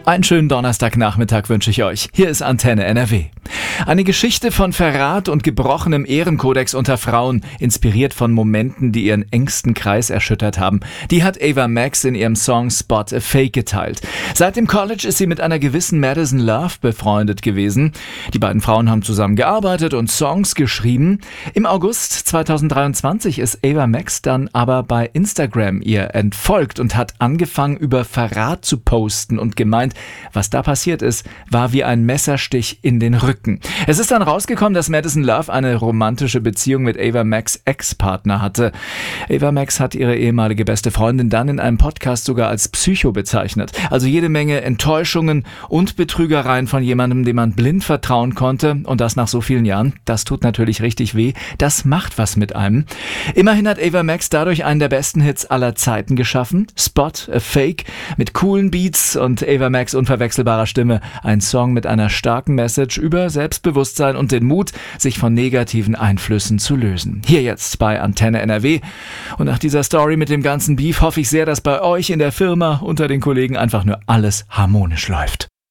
Einen schönen Donnerstagnachmittag wünsche ich euch. Hier ist Antenne NRW. Eine Geschichte von Verrat und gebrochenem Ehrenkodex unter Frauen, inspiriert von Momenten, die ihren engsten Kreis erschüttert haben. Die hat Ava Max in ihrem Song Spot a Fake geteilt. Seit dem College ist sie mit einer gewissen Madison Love befreundet gewesen. Die beiden Frauen haben zusammen gearbeitet und Songs geschrieben. Im August 2023 ist Ava Max dann aber bei Instagram ihr entfolgt und hat angefangen, über Verrat zu posten und gemeint, was da passiert ist, war wie ein Messerstich in den Rücken. Es ist dann rausgekommen, dass Madison Love eine romantische Beziehung mit Ava Max' Ex-Partner hatte. Ava Max hat ihre ehemalige beste Freundin dann in einem Podcast sogar als Psycho bezeichnet. Also jede Menge Enttäuschungen und Betrügereien von jemandem, dem man blind vertrauen konnte, und das nach so vielen Jahren. Das tut natürlich richtig weh. Das macht was mit einem. Immerhin hat Ava Max dadurch einen der besten Hits aller Zeiten geschaffen. Spot a Fake mit coolen Beats und Ava Max unverwechselbarer Stimme. Ein Song mit einer starken Message über Selbstbewusstsein und den Mut, sich von negativen Einflüssen zu lösen. Hier jetzt bei Antenne NRW. Und nach dieser Story mit dem ganzen Beef hoffe ich sehr, dass bei euch in der Firma unter den Kollegen einfach nur alles harmonisch läuft.